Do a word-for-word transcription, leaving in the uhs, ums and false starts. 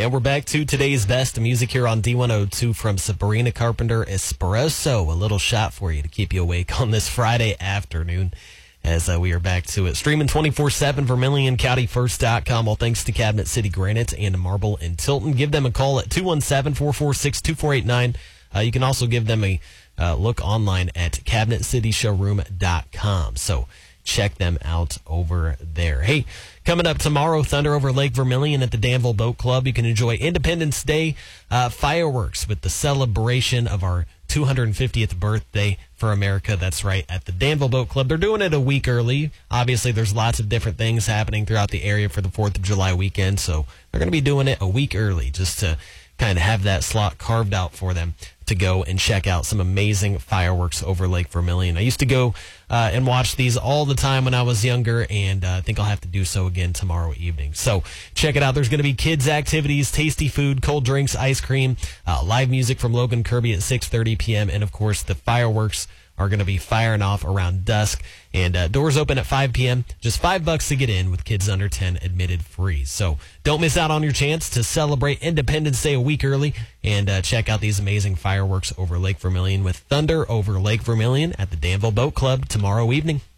And we're back to today's best music here on D one oh two from Sabrina Carpenter, Espresso. A little shot for you to keep you awake on this Friday afternoon as uh, we are back to it. Streaming twenty-four seven, Vermilion County First dot com. All thanks to Cabinet City Granite and Marble in Tilton. Give them a call at two one seven, four four six, two four eight nine. Uh, you can also give them a uh, look online at cabinet city showroom dot com. So check them out over there. Hey, coming up tomorrow, Thunder over Lake Vermilion at the Danville Boat Club. You can enjoy Independence Day uh, fireworks with the celebration of our two hundred fiftieth birthday for America. That's right, at the Danville Boat Club. They're doing it a week early. Obviously, there's lots of different things happening throughout the area for the fourth of July weekend, so they're going to be doing it a week early just to kind of have that slot carved out for them to go and check out some amazing fireworks over Lake Vermilion. I used to go uh, and watch these all the time when I was younger, and uh, I think I'll have to do so again tomorrow evening. So check it out. There's going to be kids' activities, tasty food, cold drinks, ice cream, uh, live music from Logan Kirby at six thirty p.m., and, of course, the fireworks are going to be firing off around dusk. And uh, doors open at five p.m. Just five bucks to get in, with kids under ten admitted free. So don't miss out on your chance to celebrate Independence Day a week early and uh, check out these amazing fireworks over Lake Vermilion with Thunder over Lake Vermilion at the Danville Boat Club tomorrow evening.